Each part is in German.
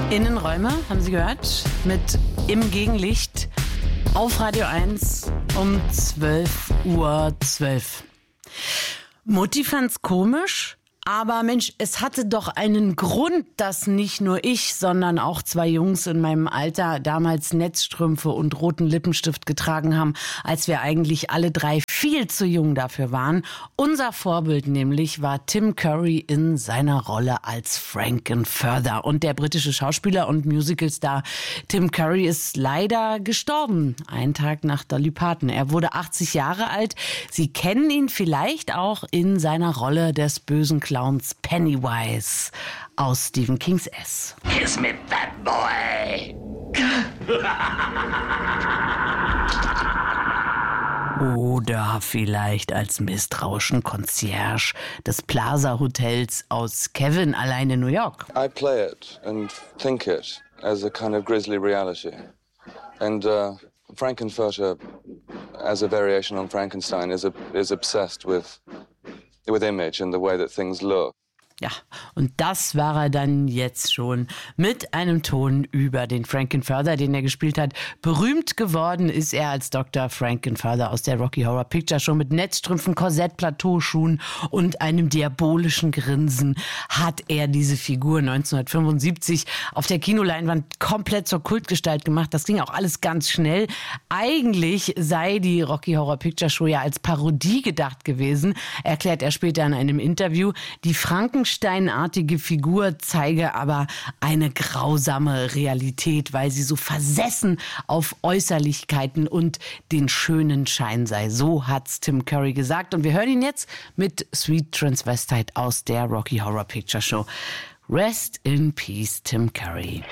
Innenräume, haben Sie gehört? Mit Im Gegenlicht auf Radio 1 um 12:12 Uhr. Mutti fand's komisch, aber Mensch, es hatte doch einen Grund, dass nicht nur ich, sondern auch zwei Jungs in meinem Alter damals Netzstrümpfe und roten Lippenstift getragen haben, als wir eigentlich alle drei viel zu jung dafür waren. Unser Vorbild nämlich war Tim Curry in seiner Rolle als Frank-N-Further. Und der britische Schauspieler und Musicalstar Tim Curry ist leider gestorben, einen Tag nach Dolly Parton. Er wurde 80 Jahre alt. Sie kennen ihn vielleicht auch in seiner Rolle des bösen Clowns Pennywise aus Stephen Kings S. Kiss me, fat boy. Oder vielleicht als misstrauischen Concierge des Plaza Hotels aus Kevin allein in New York. I play it and think it as a kind of grisly reality. And Frank-N-Further, as a variation on Frankenstein, is obsessed with image and the way that things look. Ja, und das war er dann jetzt schon mit einem Ton über den Frank-N-Further, den er gespielt hat. Berühmt geworden ist er als Dr. Frank-N-Further aus der Rocky Horror Picture Show. Mit Netzstrümpfen, Korsett, Plateauschuhen und einem diabolischen Grinsen hat er diese Figur 1975 auf der Kinoleinwand komplett zur Kultgestalt gemacht. Das ging auch alles ganz schnell. Eigentlich sei die Rocky Horror Picture Show ja als Parodie gedacht gewesen, erklärt er später in einem Interview. Die Frankensteinartige Figur zeige aber eine grausame Realität, weil sie so versessen auf Äußerlichkeiten und den schönen Schein sei. So hat's Tim Curry gesagt. Und wir hören ihn jetzt mit Sweet Transvestite aus der Rocky Horror Picture Show. Rest in peace, Tim Curry.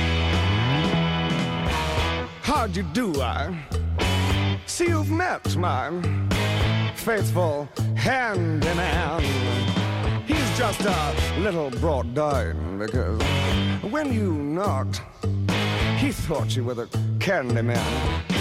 How do you do, I see you've met my faithful handyman. He's just a little brought down because when you knocked, he thought you were the candy man.